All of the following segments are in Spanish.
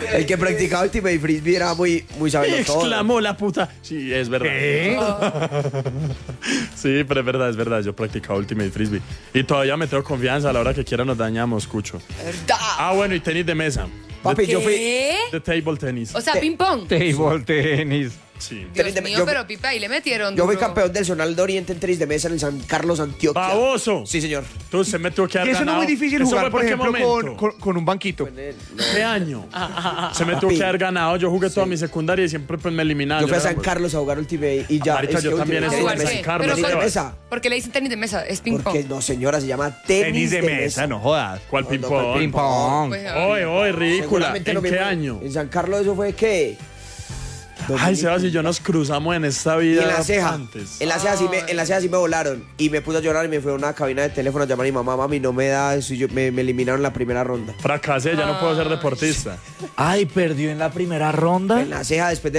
El que practicaba Ultimate Frisbee era muy sabedor todo. Exclamó la puta. Sí, es verdad. Sí, pero es verdad. Yo practicaba Ultimate Frisbee. Y todavía me tengo confianza. A la hora que quiera nos dañamos, Cucho. ¿Verdad? Ah, bueno, y tenis de mesa. Papi, yo fui... ¿Qué? De table tenis. O sea, ping-pong. Table tenis. Sí. Dios mío, pero Pipe, ahí le metieron Yo fui duro. campeón del Zonal de Oriente en tenis de mesa en el San Carlos, Antioquia. ¡Baboso! Sí, señor. Entonces me tuvo que haber Y eso no es ganado. muy difícil ¿Eso jugar, fue por qué ejemplo, momento? con un banquito. ¿Qué año? Se me tuvo que haber ganado. Yo jugué toda mi secundaria y siempre pues me eliminaban. Yo fui a San era- Carlos a jugar Ultimate y ya. Marica, es yo que también Ultimate estuve ¿A en tenis jugar de San qué? Carlos. Pero Tenis de ¿por- mesa. ¿Por qué le dicen tenis de mesa? Es ping-pong. Porque no, señora, se llama tenis de mesa. no jodas. ¿Cuál No, ping-pong? Ping pong. Pues, Oye, ridícula. Seguramente ¿En lo qué mismo. año? En San Carlos eso fue, ¿qué? Ay, Sebas y yo nos cruzamos en esta Y vida en la ceja. antes. En la ceja sí me volaron. Y me puse a llorar y me fui a una cabina de teléfono a llamar a mi mamá. Mami, no me da eso. Y me eliminaron en la primera ronda. Fracasé, ya no puedo ser deportista. Ay, perdió en la primera ronda. En la ceja después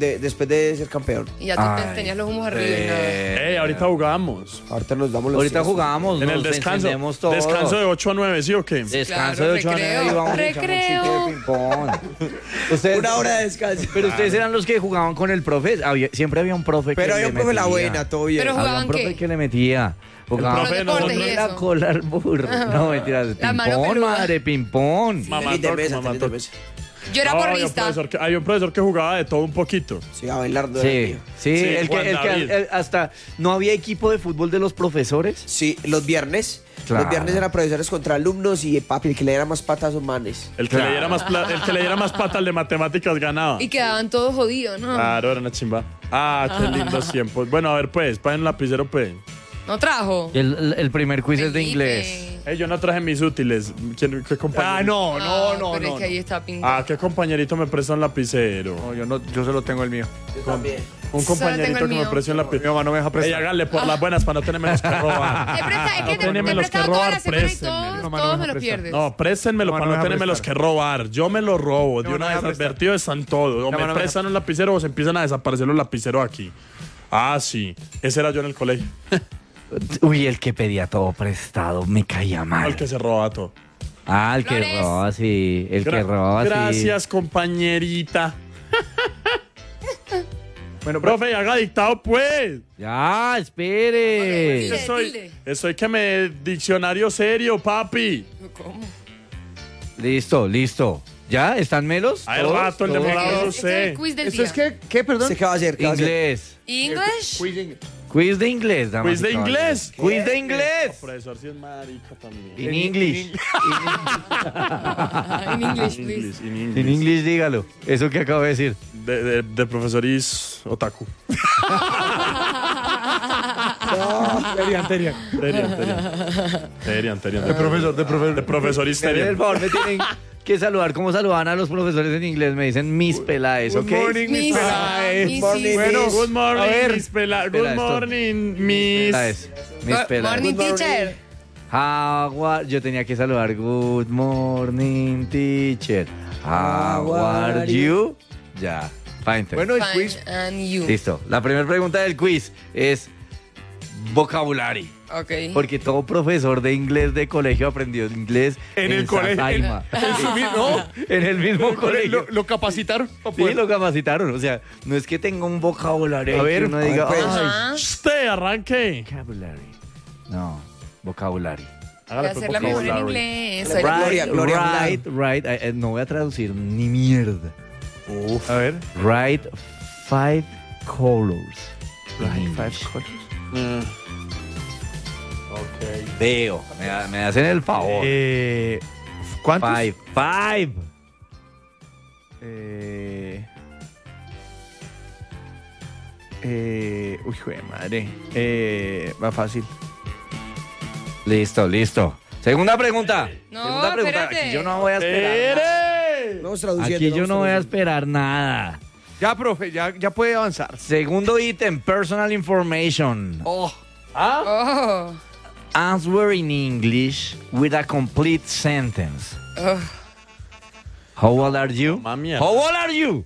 de ser campeón. Y ya tú tenías los humos arriba y nada. Ahorita jugamos. Ahorita nos damos los Ahorita tiros. jugamos, En el nos descanso. encendemos todos. Descanso de 8 a 9, ¿sí o qué? Descanso Claro, de 8 a 9 y vamos a echar un recreo. chico de ping-pong. Ustedes, Una hora de descanso. pero ustedes eran los que jugaban con el profe. Siempre había un profe que Pero le había un profe la metía. buena, todo bien. Pero Había ¿jugaban un profe qué? que le metía. Jugaban profe de deportes nosotros. y la eso. cola al burro. No, mentiras. La mano Ping-pong, peluda. madre, ping-pong. Mamá Tenis de toc, mesa, mamá tenis de toc. mesa. Yo era No, porrista. había un profesor que jugaba de todo un poquito. Sí, a bailar. Sí, sí, Sí, el Juan que David. hasta no había equipo de fútbol de los profesores. Sí, los viernes. Claro. Los viernes eran profesores contra alumnos y papi, el que le diera más patas son manes. El que, Claro. le diera más el que le diera más pata al de matemáticas ganaba. Y quedaban todos jodidos, ¿no? Claro, era una chimba. Ah, qué lindos tiempos. Bueno, a ver, pues, paguen un lapicero, pues. No trajo. El primer quiz es de Felipe. inglés. Yo no traje mis útiles. ¿Qué compañerito? Ah, pero es que ahí está ping. ¿Qué compañerito me prestó un lapicero? No, yo solo tengo el mío. Yo también. Un Solo tengo compañerito el que me mío. prestó un Mi lapicero. mamá no me deja Ey, prestar. háganle por las buenas para no tenerme los que robar. Es que No te teneme he los que prestado toda la robar, semana y préstenmelo. No, todos no me me los presta. pierdes. No, préstenmelo No, para no no me tenerme deja los que robar. Yo me los robo. De No, no una me vez deja prestar. advertido están todos. O No, me no me prestan un lapicero o se empiezan a desaparecer los lapiceros aquí. Ah, sí. Ese era yo en el colegio. Uy, el que pedía todo prestado me caía mal. El que se roba todo. Ah, el que Flores. roba, sí. El que roba, sí. Gracias, compañerita. Bueno, Profe, haga dictado, pues. Ya, espere. Dile, Estoy, dile. estoy que me diccionario serio, papi. ¿Cómo? Listo. ¿Ya? ¿Están melos? Hay ¿Todos? rato el ¿Todos? demorado. Este es el sé. quiz del ¿Eso día. es qué, perdón? ¿Sé qué va a hacer? ¿Qué va a hacer? Inglés. English. Quiz de inglés, damas ¿Quiz y de caballeros. inglés? Quiz de inglés. Profesor, si es marica también. In English. In English, please. English, in In English. English, dígalo. Eso que acabo de decir. De profesoris otaku. Terian. De profesor. De profesoris Por Terian. favor, me tienen que saludar. ¿Cómo saludaban a los profesores en inglés? Me dicen Miss Peláez, ¿ok? morning, Miss. Peláez. Miss. Bueno, Good morning, a ver. Miss Pela. Espera, Good esto. morning, Miss. Peláez. Miss Peláez. Morning teacher. Yo tenía que saludar. Good morning, teacher. How are you? Ya. Fine. Bueno, el Fine, quiz. and you. Listo. La primera pregunta del quiz es vocabulario. Ok. Porque todo profesor de inglés de colegio aprendió inglés En el colegio. Sasaima. No, En el mismo colegio. lo capacitaron. para Sí, poder- lo capacitaron. O sea, no es que tenga un vocabulario. A ver, que uno diga, pues. "Ay, Ajá. Usted arranque. vocabulary". No, vocabulario. Voy a Hágale hacer pues, la mejor en vocabulary. inglés. Right. Gloria, Gloria right. No voy a traducir ni mierda. A ver. Write 5 colors. in English. Ok. Veo. Me hacen el favor. ¿Cuántos? Five. Uy, joder, madre. Va fácil. Listo. Segunda pregunta. No, Segunda pregunta. espérate. Aquí yo no voy a esperar. Vamos traduciendo. Aquí yo vamos no voy a traduciendo. esperar nada. Ya, profe, ya puede avanzar. Segundo ítem, personal information. Oh. Answer in English with a complete sentence. Oh. How old are you? Mami. How old are you?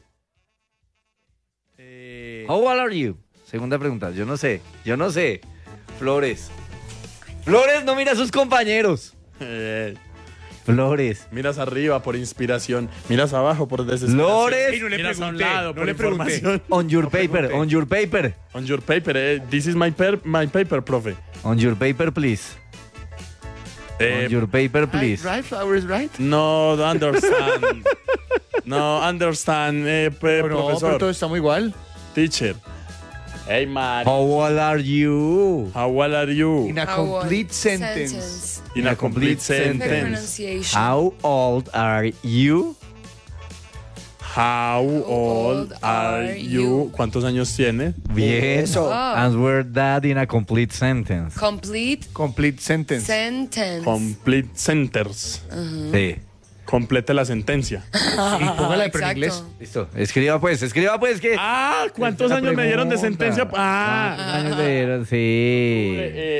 How old are you? Segunda pregunta. Yo no sé. Flores. Flores no mira a sus compañeros. Flores. Miras arriba por inspiración. Miras abajo por desesperación. Flores. Ey, no le Miras a un pregunté, lado no por le pregunté. información. On your paper, pregunté. on your paper. On your paper. This is my paper, profe. On your paper, please. On your paper, please. Right, flowers, right. No understand. No understand, No, pero profesor. todo estamos igual. Teacher. Hey, man. How old are you? How well are you? In a How complete was- sentence. In a complete Perfect sentence. pronunciation. How old are you? How old are you? ¿Cuántos años tiene? Bien. Eso. Ah. Answer that in a complete sentence. Complete Complete sentence. sentence. Complete sentence. Sí. Complete la sentencia. Y póngala pero en Exacto. inglés. Listo. Escriba pues que. Ah, ¿cuántos Esa años me dieron de pregunta. sentencia? Ah. ¿Cuántos años le dieron? Sí.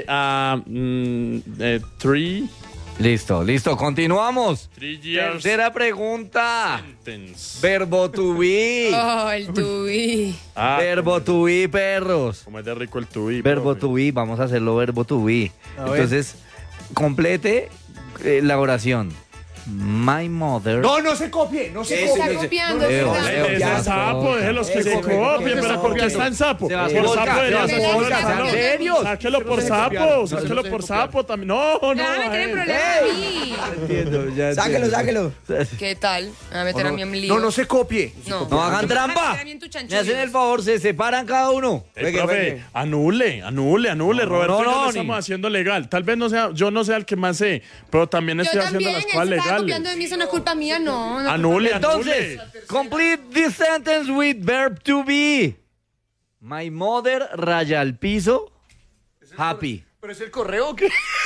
3 Listo. Continuamos. years Tercera pregunta. sentence. Verbo to be. Oh, el tubi. Ah, Verbo to be, perros. como es de rico el tubi. Verbo profe. to be, vamos a hacerlo verbo to be. A ver. Entonces, complete la oración. My mother. No se copie, no se Sí, copie. Está copiando, Leo, ¿verdad? Leo, Ese ya. sapo, déjelos que se copien, pero ¿por qué está en sapo? Se va a Por volcar, sapo debería se va a ser volcar. salón. ¿En serio? Sáquelo por sapo, sáquelo por sapo también. No, No, me tiene problema a mí. Entiendo. Sáquelo. ¿Qué tal? Me va a meter a mí en mi lío. No se copie. No. No hagan trampa. Me hacen el favor, se separan cada uno. Ey, profe, anule, Roberto y yo no, lo estamos haciendo legal. Tal vez no sea, yo no sea el que más sé, pero también Yo estoy haciendo también, las él cosas se estaba copiando legales. de mí, eso no es culpa mía, no. Anule, Entonces, complete this sentence with verb to be. My mother raya al piso. Happy. ¿Pero es el correo o qué?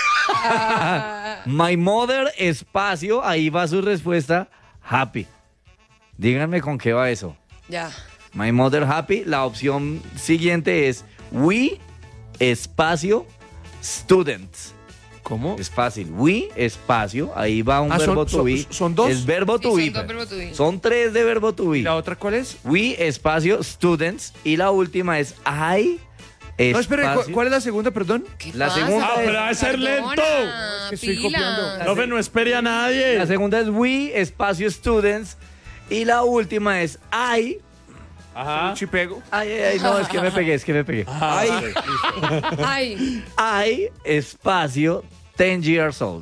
My mother espacio, ahí va su respuesta. Happy. Díganme con qué va eso. Ya. My mother happy. La opción siguiente es we espacio students. ¿Cómo? Es fácil. We espacio, ahí va un Ah, verbo son- to be. son dos. Es verbo Sí, to son be. dos verbo to be. Son tres de verbo to be. ¿La otra cuál es? We espacio students y la última es I espacio. No, espere, ¿cuál es la segunda, perdón? ¿Qué La pasa? segunda Ah, pero ha de ser Perdona, lento. Es que estoy pila. copiando. Profe, no espere a nadie. La segunda es we espacio students y la última es I. Ajá. Chipego. Ay, no, es que me pegué. Ay, Ay, I espacio 10 years old.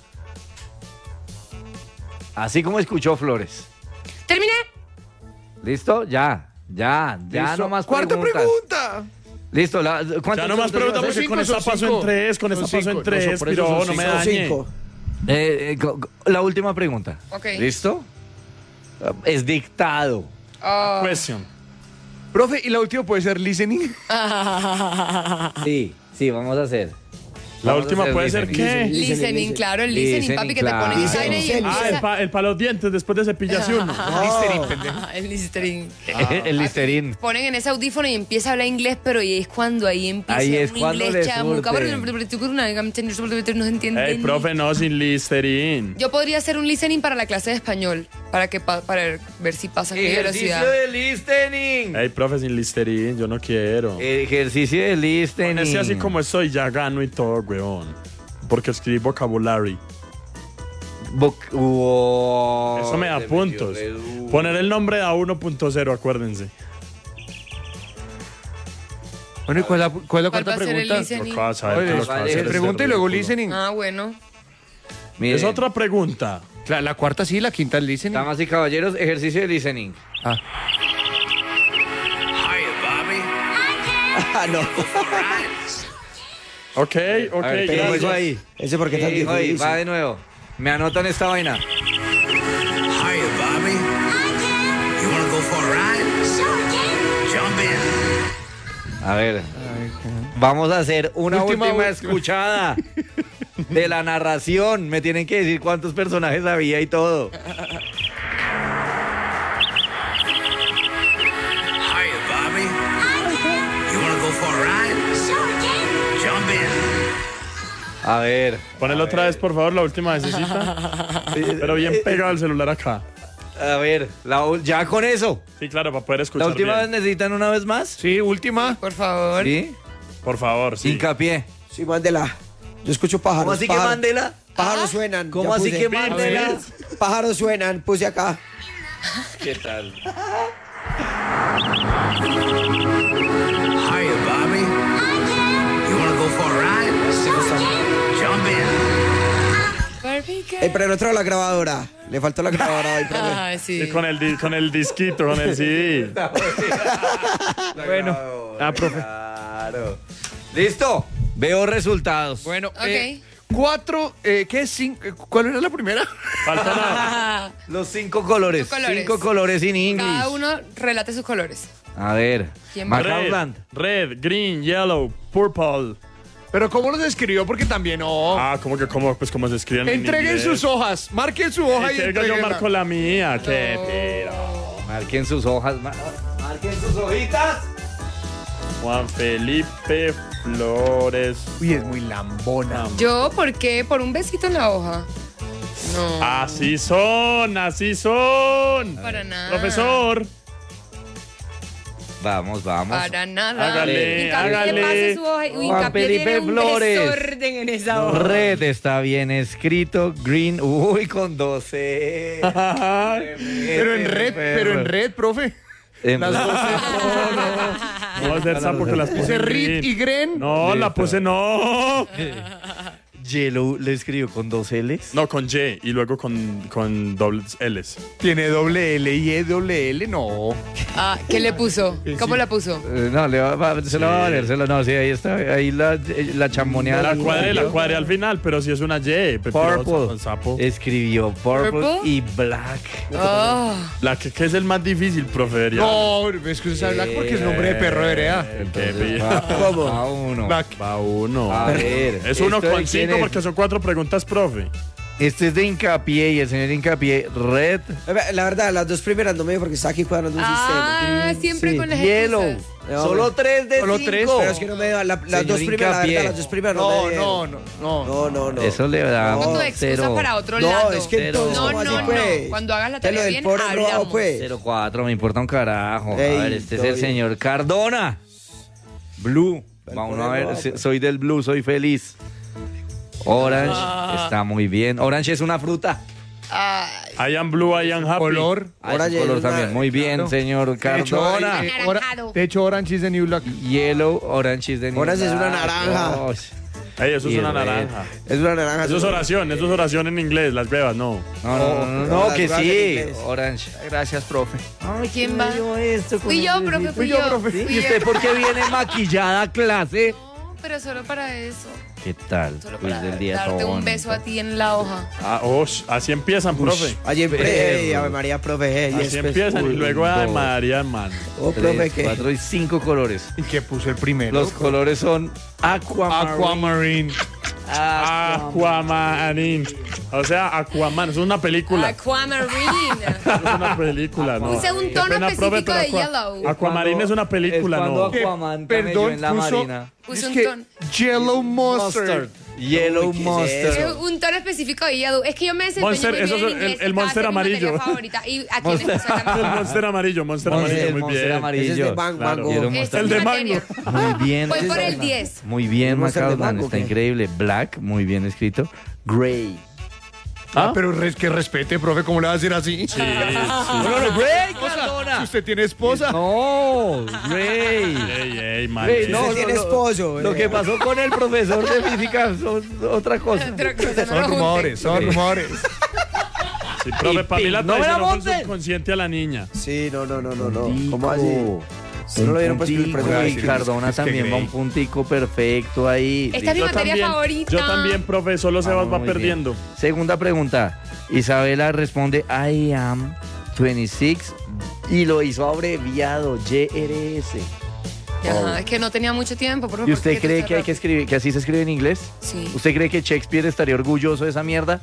Así como escuchó Flores. terminé. ¿Listo? Ya Listo. no más Cuarta preguntas. pregunta. Listo, ¿cuántas Ya nomás preguntas pregunta ibas a porque hacer? con esta son paso cinco. en tres, con Son esta paso cinco. en No, tres, por eso pero son no me cinco. dañe. 5. La última pregunta. Ok. ¿Listo? Es dictado. Oh. Question. Profe, ¿y la última puede ser listening? Sí, vamos a hacer. La Vamos a última hacer puede ser listening. qué. Listening, claro, el listening, Listening, papi, que claro. te pones aire y Listening. empieza... Ah, el para los dientes después de cepillarse uno. Listening, pendejo. El listening. El listerín. Ponen en ese audífono y empieza a hablar inglés, pero y es cuando ahí empieza Ahí es un cuando inglés le chamuca. surten. No se entiende. Ey, profe, no, sin Listerine. Yo podría hacer un listening para la clase de español, para ver si pasan mi Ejercicio velocidad. de listening. Ey, profe, sin Listerine, yo no quiero. Ejercicio de listening. Ese así como estoy, ya gano y todo, weón. Porque escribí vocabulary. Wow, Eso me da te puntos. metió re duro. Poner el nombre a 1.0, acuérdense. Bueno, ¿y cuál es la ¿Cuál cuarta va a ser el pregunta? listening? Lo que vas a ver, Oye, lo que vas a hacer es pregunta y luego ridículo. listening. Ah, bueno. Miren, Es otra pregunta. La cuarta sí, la quinta es listening. damas y caballeros, ejercicio de listening. Ah. Ah, no. Ok, A ver, tengo gracias. eso ahí. Ese porque tan Dijo ahí, difícil. va de nuevo. Me anotan esta vaina. Hiya, Bobby. You wanna go for a ride? Jump in. A ver, vamos a hacer una Última última voz. escuchada de la narración. Me tienen que decir cuántos personajes había y todo. Hiya, Bobby. You wanna go for a ride? Jump in. A ver. Ponelo otra vez, por favor, la última vecesita. Pero bien pegado el celular acá. A ver, ya con eso. Sí, claro, para poder escuchar ¿La última vez bien. necesitan una vez más? Sí, última. Por favor. ¿Sí? Por favor, sí. Hincapié. Sí, mándela. Yo escucho pájaros. ¿Cómo así que pájaros. Mandela? Pájaros suenan. ¿Cómo ya así puse. que mándela? Pájaros suenan, puse acá. ¿Qué tal? Hiya, Bobby. You wanna go for a ride? Jump in. Barbie girl. Pero no trajo la grabadora. Le faltó la grabadora hoy, profe. Ay, sí. Y con el disquito, con el CD. Bueno, profe. Claro. ¿Listo? Veo resultados. Bueno, Ok. 4, ¿qué es 5? ¿Cuál era la primera? Falta nada. Los 5 colores. 5 colores in English. Cada uno relate sus colores. A ver. ¿Quién va? McCausland. Red, green, yellow, purple. Pero ¿cómo los escribió? Porque también no. Ah, ¿cómo que cómo? Pues como se escriben en Entreguen inglés. sus hojas, marquen su hoja y Que yo entreguen. marco la mía. Qué piro. Marquen sus hojas. Marquen sus hojitas. Juan Felipe Flores. Uy, es muy lambona. Yo, ¿por qué? Por un besito en la hoja. No. Así son, así son. Para nada. Profesor. Vamos. Para nada. Hágale, Hincapié, hágale. pase su hoja. Uy, Juan Hincapié Felipe tiene un Flores. desorden en esa hoja. Red está bien escrito. Green. Uy, con 12. Pero en red, profe. Las 12. No va a ser sapo que las puse Puse en Rit green. y Gren. No, la puse no. Yellow le escribió con 2 L's. No, con Y y luego con dobles L's. Tiene doble L y E doble L. No. Ah, ¿qué le puso? ¿Cómo la puso? No, se lo va a valer. No, sí, ahí está. Ahí la chamboneada. La cuadré al final, pero si es una Y. pepirosa, Purple. con sapo. Escribió purple ¿Purple? y black. Oh. La que es el más difícil, profe. Ya. No, es que usted sabe Black porque es nombre de perro de vereda. Qué ¿Cómo? A uno. Black. Va uno. A ver. Es uno ¿esto de con quién 5 es? porque son 4 preguntas, profe. Este es de Hincapié y el señor Hincapié, Red, La verdad, las dos primeras no me dio porque estaba aquí cuadrando un Ah, sistema. siempre Sí. con las Yellow. excusas. No, Solo 3 de 5. Solo tres, Pero es que no me dio las Señor dos primeras, la Hincapié. verdad, las dos primeras no, No, me dieron. no. Eso le da Con tu excusa 0. para otro No, lado. es que Cero. entonces, No, ¿cómo no, así, no. pues? Cuando hagas la Te lo tarea del bien, pobre robado, hablamos. pues. 0-4, me importa un carajo. Ey, a ver, este es todo el bien. señor Cardona. Blue. Vamos a ver, soy del Blue, soy feliz. Orange está muy bien. Orange es una fruta. Ay, I am blue, I am happy. Color. Ah, es un Orange color es una- también. Muy bien, claro. señor De hecho, Cardona. Anaranjado. de hecho, Orange is the New Black. Yellow, orange is the new Orange es una black. naranja. Oh, Ey, eso es Y una red. naranja. Es una naranja. Eso es oración en inglés, las bebas, no. no, que las sí. en inglés. Orange. Gracias, profe. Ay, ¿quién va? Esto Fui yo, profe, fui yo. ¿Y usted por qué viene maquillada a clase? No, pero solo para eso. ¿Qué tal? Solo Quiz para del día darte todo un beso a bonito. ti en la hoja. Ah, así empiezan, profe. Ayer, Perro. Ave María, profe. Así después- empiezan y Uy, luego a dos. María, hermano. Oh, profe, 3, ¿qué? 4 y 5 colores. ¿Y qué puso el primero? Los colores son Aquamarine. Aquamarine. O sea, Aquaman. Es una película. Aquamarine. Es una película, ¿no? Puse un Qué tono pena, profe, específico pero de yellow. Aquamarine es una película, es cuando ¿no? Aquaman camelló en la marina. Puse Es un que tono. Yellow Mustard. Yellow ¿qué es Mustard. Es un tono específico de yellow. Es que yo me desempeño Monster, muy bien eso es en inglés. el esta va a Monster ser mi materia amarillo. favorita. Y aquí en El Monster amarillo, Monster amarillo, El muy Monster bien. amarillo. Ese es de Mango. Claro. Mango. Quiero Esta mostrar- es El mi de materia. Muy bien. Voy por el 10. Muy bien, ¿El Monster de Macaulay, mango, está qué? increíble. Black, muy bien escrito. Gray. ¿Ah? Pero que respete, profe, ¿cómo le va a decir así? Sí, Gray, Si usted tiene esposa. No, Gray. Ey, man. Gray, sí. no, tiene esposo, Lo que pasó con el profesor de física son otra cosa. Otra cosa, no Son lo junte. rumores, son rumores. Sí, profe, para mí la No me la traicionó con monten. subconsciente a la niña. Sí, no. ¿Cómo así? No lo vieron pues el puntico, profesor. y Cardona Es que también va Gray. un puntico perfecto ahí. Esta es mi Yo materia también, favorita. Yo también, profe, solo Sebas va Muy bien. perdiendo. Segunda pregunta. Isabela responde I am 26 y lo hizo abreviado YRS. Ajá, es que no tenía mucho tiempo. ¿Y usted cree que hay que escribir, que así se escribe en inglés? Sí. ¿Usted cree que Shakespeare estaría orgulloso de esa mierda?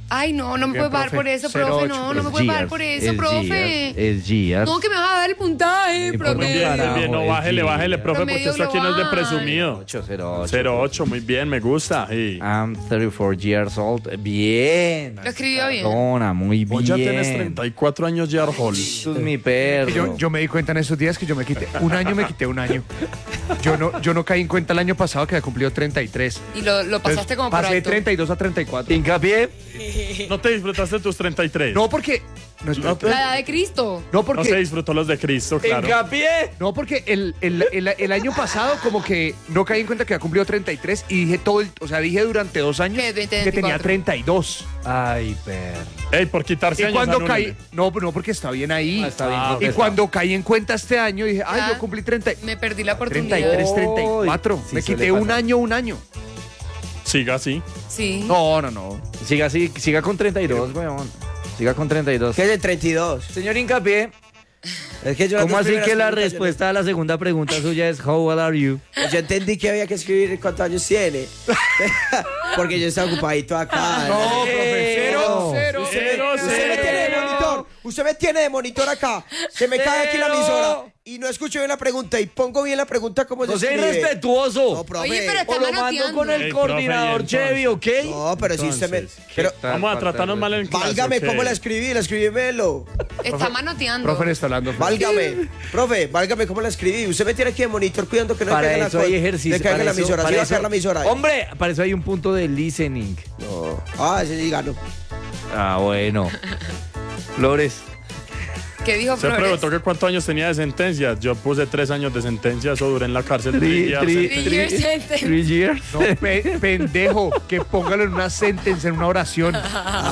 Ay, no me puedes bajar por eso, profe. 0.8, No me Es puedes bajar Gears, por eso, es profe. Es Gears. No, que me vas a dar el puntaje, Muy profe. Muy bien, muy bien. No, Carajo, bájele, es bájele, Gears. profe, porque Promedio esto aquí no es de global. presumido. 08. 08, muy bien, me gusta. Sí. I'm 34 years old. Bien. Lo escribió bien. Perdona, muy bien. Vos ya tienes 34 años, Yarhol. Tú es mi perro. Yo me di cuenta en esos días que yo me quité un año. Yo no caí en cuenta el año pasado que había cumplido 33. Y lo pasaste como por Pasé de alto. 32 a 34. Hincapié. ¿No te disfrutaste tus 33? No, porque... No, La edad de Cristo. no, No se porque... disfrutó los de Cristo, claro. Hincapié. No, porque el año pasado como que no caí en cuenta que había cumplido 33 y dije dije durante 2 años ¿Qué? 20, que tenía 24. 32. Ay, perro. Ey, por quitarse Y años, cuando anúlele. caí... No, porque está bien ahí. Está bien Y contestado. cuando caí en cuenta este año dije, ay, Ya. yo cumplí 30, Me perdí la oportunidad. 33, 34. Sí, me suele quité un pasar. año. Siga así. Sí. No. Siga así, siga con 32, weón. Siga con 32. ¿Qué es de 32? Señor Hincapié, Es que yo las ¿cómo dos así primeras que la preguntas yo respuesta a la segunda pregunta suya es How old are you? no- Yo entendí que había que escribir cuántos años tiene. Porque yo estaba ocupadito acá. No, profe, cero. Cero. Usted me tiene de monitor. Usted me tiene de monitor acá. Se me cae aquí la emisora. Y no escucho bien la pregunta. Y pongo bien la pregunta como se No sea escribe. irrespetuoso. No, profe. Oye, pero O está lo mando manoteando. con el Ey, profe, coordinador ¿y entonces? Chevy, ¿ok? No, pero si usted me... Entonces, Pero Vamos a tratarnos mal en clase. válgame ¿o qué? cómo la escribí. La escribí melo. Está manoteando. Profe, le está hablando. Válgame. Profe, válgame cómo la escribí. Usted me tiene aquí de monitor cuidando que no Para caiga eso la hay co- ejercicio. le caiga para la eso- emisora. para Sí va a eso- caer la emisora. Hombre, para eso hay un punto de listening. No. Ah, ese sí ganó. Ah, bueno. Flores. ¿Qué dijo Se Flores? preguntó que cuántos años tenía de sentencia. Yo puse 3 años de sentencia, eso duré en la cárcel. 3 years. 3 years sentence. 3 years. No, pendejo, que póngalo en una sentencia, en una oración. Pues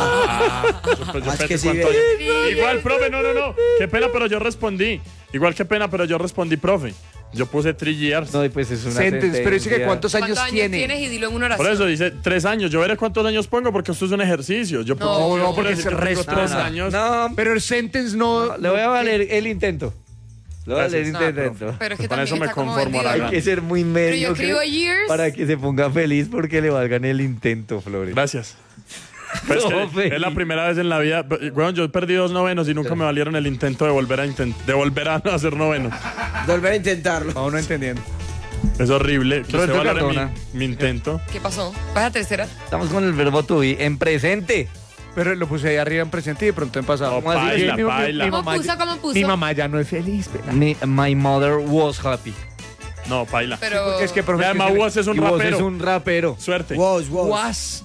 yo Es que pensé sí, cuántos ve. años. Igual, profe, no. Qué pena, pero yo respondí. Igual, qué pena, pero yo respondí, profe. Yo puse 3 years. No, y pues es una Sentence, pero dice que sentencia. cuántos años ¿Cuántos años tiene. tienes? Y dilo en una oración. Por eso dice 3 años. Yo veré cuántos años pongo porque esto es un ejercicio. Yo No, no, porque decir se que tengo resta. 3 No, no, años. No, Pero el sentence no... le voy a valer el intento. Le voy a valer el Gracias. intento. Pero es que Con también eso me está como conformo, vendido. Aragán. Hay que ser muy Pero medio yo escribo years. para que se ponga feliz porque le valgan el intento, Flores. Gracias. Pues que Profe. es la primera vez en la vida. Bueno, yo perdí 2 novenos y nunca me valieron el intento de volver a hacer novenos. Volver a intentarlo. Aún no entendiendo. Es horrible. Que usted Roberto valore Cardona. mi intento. ¿Qué pasó? ¿Vas a tercera? Estamos con el verbo to be en presente. Pero lo puse ahí arriba en presente y de pronto en pasado. No, ¿Cómo así? paila, Mi- mi- paila. mi ¿Cómo mamá puso? ya- ¿Cómo puso? Mi mamá ya no es feliz, pela. My mother was happy. No, paila. Pero... Porque es que, profe, Y es que además se le- Woz es un Y vos rapero. es un rapero. Suerte. Woz. Was.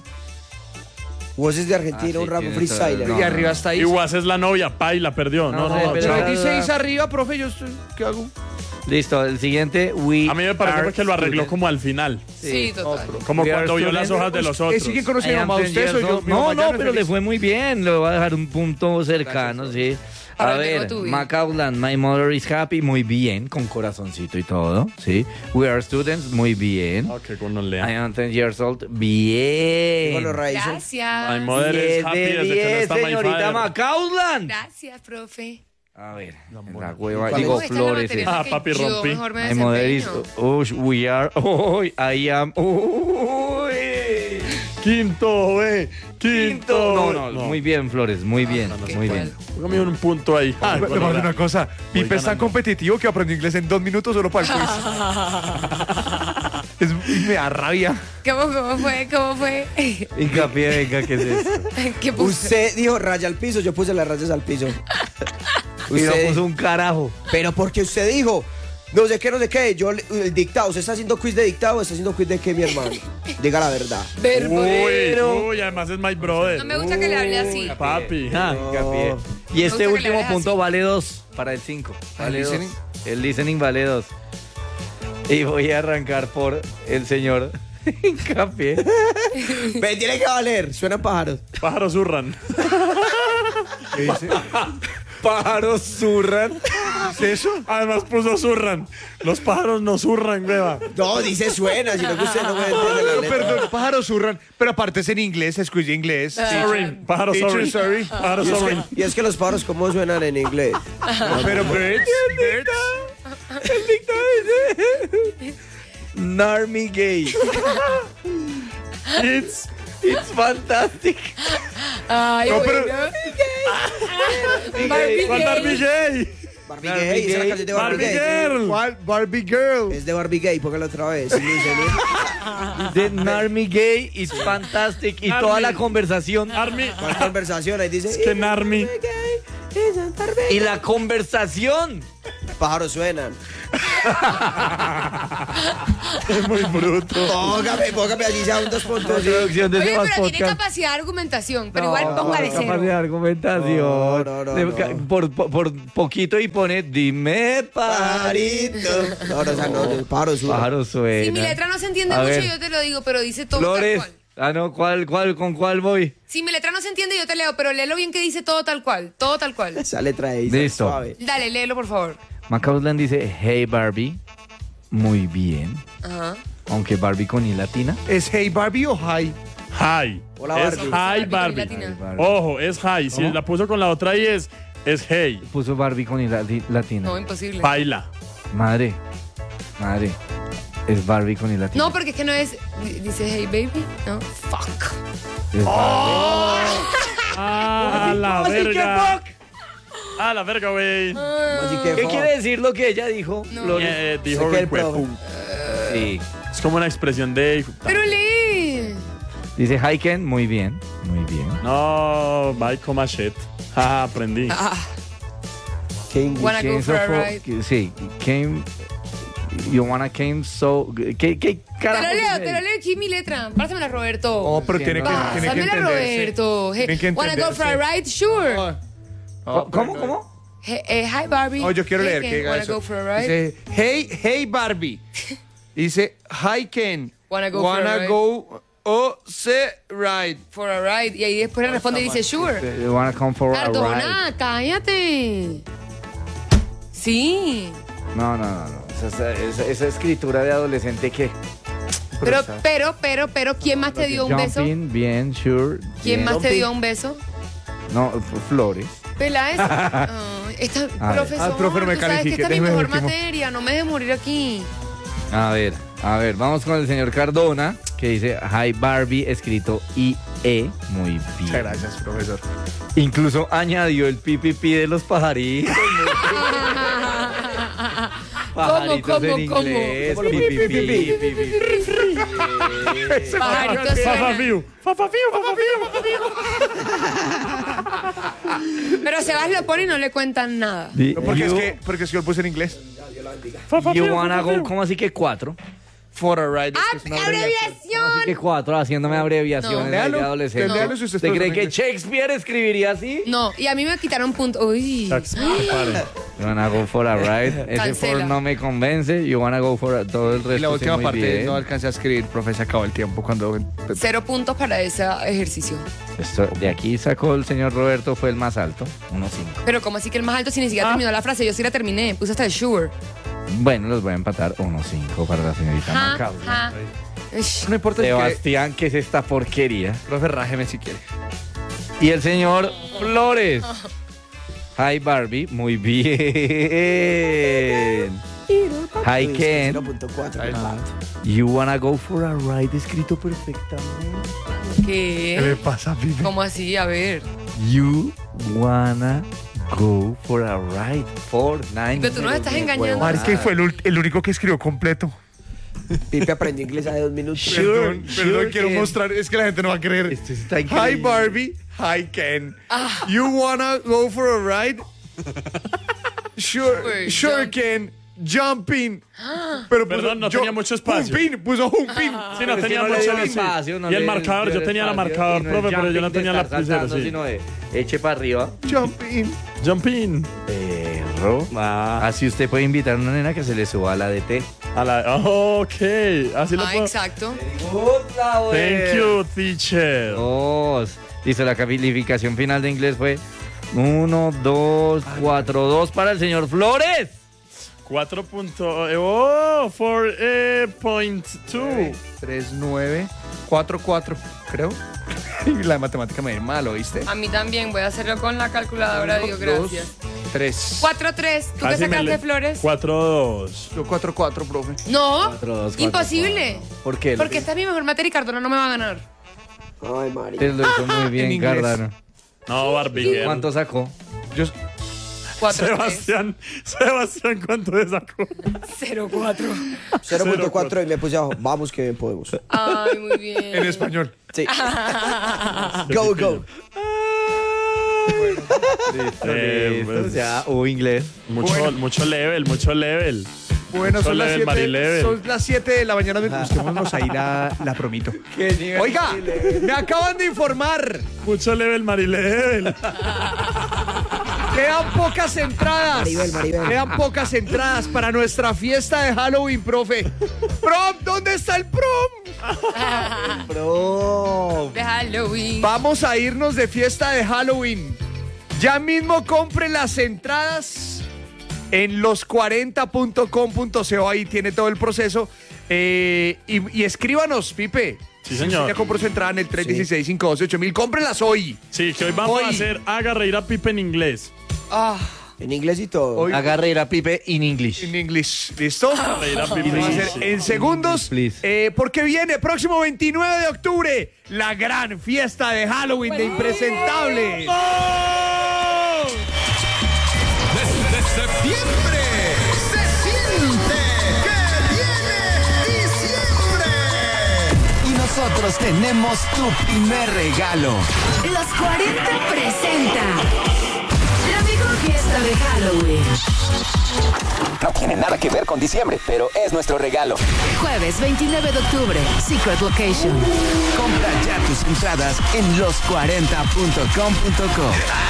Woz es de Argentina, Ah, sí, un rap tiene freestyler. todo. Y arriba está ahí. Y Was es la novia. Paila, perdió. No, No, pero- Pero chao. ahí dice Isa arriba, profe, yo estoy... ¿Qué hago? Listo, el siguiente. We A mí me pareció are que lo arregló students. como al final. Sí, total. Como We are cuando vio las students. hojas de los otros. ¿Siguen conociendo I a am mamá 10 usted? Soy years yo. old. Mi mamá No, ya no, es pero le feliz. fue muy bien. Le voy a dejar un punto cercano, sí. A Ahora tengo ver, tu vida. Macaulay, My Mother is Happy, muy bien, con corazoncito y todo, sí. We are students, muy bien. Ok, con no I lea. am 10 years old, bien. Con los raíces. Gracias. My mother is 10 happy de desde que no 10, está my señorita father. Macaulay. Gracias, profe. A ver, la hueva, ¿Cuál digo es? Esta es la flores. materia en Ah, la que papi, yo rompí. mejor me My mother is, desempeño. we are, I am, Quinto, Quinto. No, muy bien, Flores, muy bien, ¿qué muy cuál? bien. Póngame un punto ahí. Ah, Le voy a bueno, decir una cosa. Pipe es tan ganando. competitivo que aprendió inglés en 2 minutos solo para el quiz. Me da rabia. ¿Cómo fue? ¿Cómo fue? Hincapié, venga, ¿qué es esto? ¿Qué puse? Usted dijo raya al piso, yo puse las rayas al piso. Y no Usted, puso un carajo. pero porque usted dijo, no sé qué, yo el dictado, ¿usted está haciendo quiz de dictado o está haciendo quiz de qué, mi hermano? Diga la verdad. Uy, además es my brother. No me gusta que le hable así. Papi. Hincapié. Y este Me gusta que le último hables punto así. vale 2 para el 5. Vale ¿El 2. listening? El listening vale 2. Y voy a arrancar por el señor Hincapié. Ve, tiene que valer, suenan pájaros. Pájaros zurran. ¿Qué dice? Pájaros zurran. ¿Es eso? Además puso zurran. Los pájaros no zurran, beba. No, dice suena, sino que usted no puede entender la No, letra. perdón, pájaros zurran. Pero aparte es en inglés, escuché inglés. Sorry. Pájaros Teacher, sorry. sorry. Pájaros sorry. Y es que los pájaros, ¿cómo suenan en inglés? Pero birds, Narmi gay. It's It's fantastic. Ay, No, pero- bueno. Barbie ¿Cuál gay. Barbie gay? Barbie Gay, esa es la canción de Barbie, Barbie Gay. girl. ¿Cuál? Barbie Girl. Es de Barbie Gay, póngalo otra vez. The Narmy Gay, it's fantastic. Y toda la conversación. Army. ¿Cuál conversación? Ahí dice. Es que Narmi. Y la conversación. Pájaros suenan. Es muy bruto. Póngame allí ya un 2 puntos. Introducción de Oye, ese más pero tiene podcast. capacidad de argumentación, pero igual póngale Capaz de cero. argumentación. No. Por poquito y pone, dime Pajarito. No, esa no, pájaros suenan. Pájaro suena. Si mi letra no se entiende A mucho, ver. yo te lo digo, pero dice todo Flores. tal cual. Ah, no, ¿con cuál voy? Si mi letra no se entiende, yo te leo, pero léelo bien que dice todo tal cual. Todo tal cual. Esa letra ahí. Listo. Suave. Dale, léelo, por favor. Macausland dice, hey Barbie, muy bien. Ajá. Aunque Barbie con I latina. ¿Es Hey Barbie o Hi? Hi. Hola, Es Barbie. hi Barbie. Latina. Ojo, es hi. Si ¿Cómo? la puso con la otra I es hey. Puso Barbie con I latina. No, imposible. Baila. Madre. Es Barbie con I latina. No, porque es que no es. Dice hey baby. No. Fuck. Es Barbie. Ah, la verga. Ah, la verga, güey. Así que, ¿Qué quiere decir lo que ella dijo? No. Flores? Dijo Sé que el hueputa. Sí. Es como una expresión de. Pero lee. Dice Hiken, muy bien. No, bye, coma shit. Ah, aprendí. King. Wanna go Came for a so ride. Sí, came. You wanna came so. ¿Qué carajo? Te lo leo aquí mi letra. Pásamela, Roberto. Oh, pero tiene que Pásamela, entenderse. Roberto. Hey, Tiene que wanna go for a entenderse. ride? Sure. ¿Cómo? Hi, Barbie. Oh, yo quiero Hey, leer Ken, que diga wanna eso. go for a ride? Dice, hey Barbie. Dice, hi Ken. Wanna go for a ride? go ride. For a ride. Y ahí después le responde y dice sure. You wanna come for a ride? Cardona, cállate. Sí. No. Esa escritura de adolescente que. Pero, ¿quién más te dio un beso? Jumping, bien, sure. ¿Quién bien. más te dio un beso? No, Flores. Peláez. Esta, A ver. profesor, Ah, profe, no me tú sabes que califique, esta es mi déjeme mejor último. materia, no me dejes morir aquí. A ver, vamos con el señor Cardona, que dice Hi Barbie, escrito IE. Muy bien. Muchas gracias, profesor. Incluso añadió el pipipi de los pajaritos. Pajaritos en ¿Cómo? inglés. ¿Cómo? Pipipi. Pajaritos Fafa suenan. Fiu. Fafa Fiu. Pero Sebas lo pone y no le cuentan nada. Porque es que yo lo puse en inglés. Fafa You Fiu. wanna go, ¿cómo así que 4? For a ride. es que es una abreviación. ¿Cómo así que 4? Haciéndome abreviaciones No. de Léalo, adolescente. léalo si usted ¿Usted está cree en que inglés. Shakespeare escribiría así? No, y a mí me quitaron punto. Uy. Pare. You wanna go for a ride. Ese Cancela. for no me convence. You wanna go for a... Todo el resto Y la sí, última muy parte bien. no alcancé a escribir, profe, se acabó el tiempo cuando... 0 puntos para ese ejercicio. Esto, de aquí sacó el señor Roberto, fue el más alto, 1.5. Pero como así que el más alto si ni siquiera terminó la frase, yo sí la terminé, puse hasta el sure. Bueno, los voy a empatar 1.5 para la señorita Ja, Macaulay. ja. Ish. No importa si quiere. Sebastián, ¿qué es esta porquería? Profe, rájeme si quiere. Y el señor Flores. Hi Barbie, muy bien. Hi Ken, 0.4. you wanna go for a ride, escrito perfectamente. ¿Qué le ¿Qué? pasa, Pipe? ¿Cómo así? A ver. You wanna go for a ride, 4-9. Pero tú nos estás engañando. Es que fue el único que escribió completo. Pipe aprendió inglés hace 2 minutos. Perdón, sure, quiero Ken. mostrar. Es que la gente no va a creer. Esto está Hi increíble. Barbie, hi Ken. You wanna go for a ride? Sure, Sure, Ken. Jumping. Pero Perdón, no tenía mucho espacio. Puso jumping. Sí, no Es que tenía no le mucho dio espacio, no Y el le marcador, dio yo tenía el espacio, marcador, y no profe, es pero yo no jumping de tenía la estar lapicero, saltando, sí. sino de eche para arriba. Jumping. Jump in. Perro. Ah, Así usted puede invitar a una nena que se le suba a la DT. a la, ok, así lo Ah, puedo. exacto. Thank you, teacher. Dos. Listo, la calificación final de inglés fue 1, 2, 4, 2 para el señor Flores. 4.2. 3, 9, 4, 4, creo. Y la matemática me viene mal, ¿oíste? A mí también, voy a hacerlo con la calculadora, Dios, gracias. 3. 4-3. ¿Tú qué sacaste, Flores? 4.2. Yo 4, 4, profe. No, 4, 2, 4, imposible. 4. ¿Por qué? Porque esta es mi mejor materia y Cardona no me va a ganar. Ay, María. Te lo hizo muy En bien, inglés. Cardano. No, Barbie Girl. ¿Cuánto sacó? Yo, 4, Sebastián, ¿cuánto le sacó? 0,4. 0.4 y me puse abajo. Vamos que bien podemos. Ay, muy bien. en español. Sí. Go, go. Pues, Ya, hubo inglés. mucho level. Bueno, Mucho son las, level, 7, Marilevel. son las 7 de la mañana. Busquémonos ahí la promito. Oiga, me acaban de informar. Mucho level, Marilevel. Quedan pocas entradas. Maribel. Quedan pocas entradas para nuestra fiesta de Halloween, profe. Prom, ¿dónde está el prom? Bro. De Halloween. Vamos a irnos de fiesta de Halloween. Ya mismo compre las entradas en los40.com.co. Ahí tiene todo el proceso. Y escríbanos, Pipe. Sí, señor. Ya compró su entrada en el 316-512-8000. Cómprenlas hoy. Sí, que hoy vamos Hoy. a hacer Haga reír a Pipe en inglés. En inglés y todo. Hoy Agarre ir a Pipe in English. en English. ¿Listo? Reír a Y Pipe lo va a en hacer inglés. en segundos. Please. Porque viene próximo 29 de octubre la gran fiesta de Halloween de Impresentables. Desde septiembre se siente que viene diciembre. Y nosotros tenemos tu primer regalo. Los 40 presenta la mejor fiesta de Halloween. No tiene nada que ver con diciembre, pero es nuestro regalo. Jueves 29 de octubre, Secret Location. Compra ya tus entradas en los40.com.co.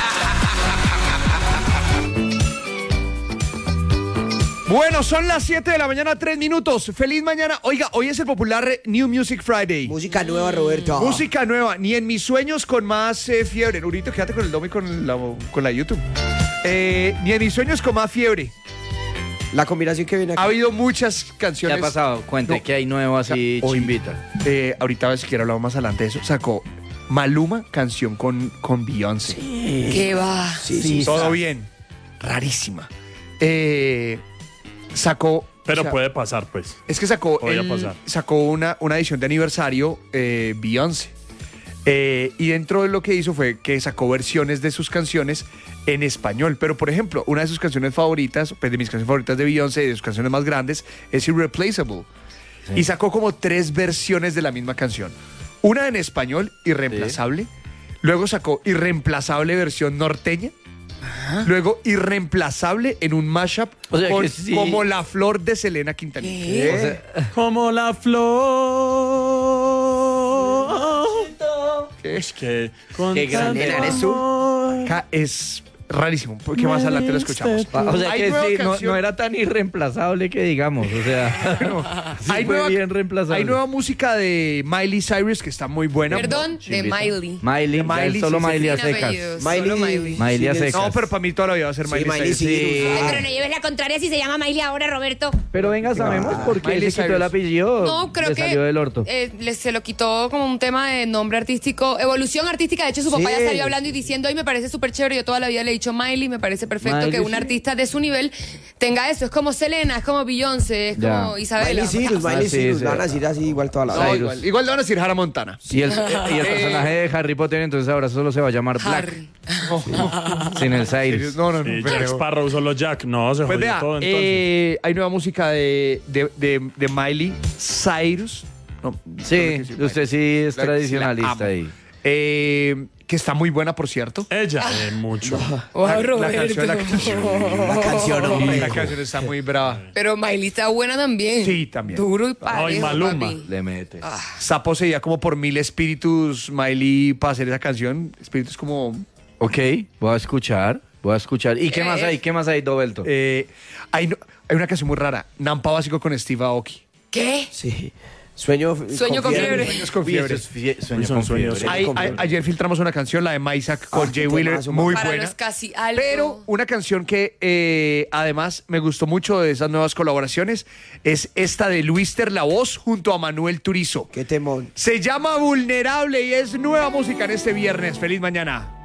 Bueno, son las 7 de la mañana, 3 minutos. Feliz mañana. Oiga, hoy es el popular New Music Friday. Música nueva, Roberto. Música nueva, ni en mis sueños con más fiebre. Nurito, quédate con el domo y con la YouTube. Ni en mis sueños con más fiebre. La combinación que viene Ha acá. habido muchas ¿Qué canciones. ha pasado? Cuente No. que hay nuevo así, Hoy. chimbita. Ahorita si quiero hablar más adelante de eso. Sacó Maluma, canción con Beyoncé. ¿Qué va? Sí. Todo bien. Rarísima. Sacó. Pero o sea, puede pasar, pues. Es que sacó Podría pasar. una edición de aniversario Beyoncé. Y dentro de lo que hizo fue que sacó versiones de sus canciones en español. Pero, por ejemplo, una de sus canciones favoritas, pues de mis canciones favoritas de Beyoncé y de sus canciones más grandes, es Irreplaceable. Y sacó como 3 versiones de la misma canción. Una en español, Irreemplazable. Luego sacó Irreemplazable versión norteña. Luego Irreemplazable en un mashup O sea con que sí. Como la flor de Selena Quintanilla. O sea, Como la flor. Es que con Qué grande tanto eres tú. amor. Acá es rarísimo, porque más adelante lo escuchamos. o sea Hay que nueva sí, canción. no era tan irreemplazable que digamos. O sea, sí Hay fue nueva, bien reemplazable. hay nueva música de Miley Cyrus que está muy buena. Perdón, de Chimbita. Miley. Miley, Miley, solo sí, sí. Miley a Sin secas. apellidos, solo Miley. Miley a Sí, secas. No, pero para mí todavía va a ser Sí, Miley Miley Cyrus. Cyrus. Sí. Ay, pero no lleves la contraria si se llama Miley ahora, Roberto. Pero venga, sabemos por qué Miley se quitó Cyrus. el apellido. No, creo le que salió del orto. se lo quitó como un tema de nombre artístico, evolución artística. De hecho, su papá Sí. ya salió hablando y diciendo, y me parece súper chévere. Yo toda la vida le he dicho Miley, me parece perfecto Miley, que un sí. artista de su nivel tenga eso. Es como Selena, es como Beyoncé, es Ya. como Isabela. Miley Cyrus, Ah, Miley sí, Cyrus. sí. Lo van a decir así igual toda la No, vida. Cyrus. igual le van a decir Hannah Montana. Y el personaje de Harry Potter entonces ahora solo se va a llamar Black. Harry. Sin el Cyrus. No, no, no. Sí, pero- Jack Sparrow, solo Jack. No, se Pues jodió vea, todo entonces. hay nueva música de Miley Cyrus. No, Sí, creo que usted sí es La- la tradicionalista amo. ahí. Que está muy buena, por cierto. Ella, mucho. Wow, La Roberto. canción, La canción, hombre. la canción está muy brava. Pero Miley está buena también. Sí, también. Duro y parejo, Ay, Maluma. papi. Le mete. Está poseída como por 1000 espíritus Miley para hacer esa canción. Espíritus como... Ok, voy a escuchar. ¿Y qué más hay? ¿Qué más hay, Dobelto? hay una canción muy rara. Nampa Básico con Steve Aoki. ¿Qué? Sí. Sueño con fiebre. Sueños con Uy, fiebre. eso es sueño Son con sueños. fiebre. Ayer filtramos una canción, la de Maisak con qué Jay Wheeler, temazo, muy Para buena. los casi algo. Pero una canción que además me gustó mucho de esas nuevas colaboraciones es esta de Luister La Voz junto a Manuel Turizo. Qué temón. Se llama Vulnerable y es nueva música en este viernes. Feliz mañana.